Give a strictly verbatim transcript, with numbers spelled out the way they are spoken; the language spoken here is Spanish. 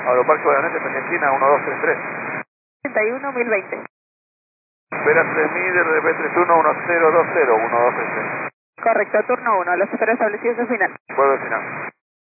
Aeroparque Guayanete, Argentina, uno dos tres tres. treinta y uno mil veinte. Vera tres mil, R B tres uno uno cero dos cero, uno dos tres tres. Correcto, turno uno, los espero establecidos de final. Vuelve final.